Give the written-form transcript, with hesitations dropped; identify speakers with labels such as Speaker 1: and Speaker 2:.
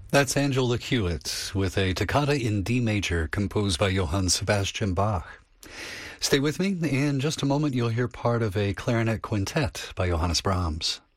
Speaker 1: That's Angela Hewitt with a toccata in D major composed by Johann Sebastian Bach. Stay with me. In just a moment, you'll hear part of a clarinet quintet by Johannes Brahms.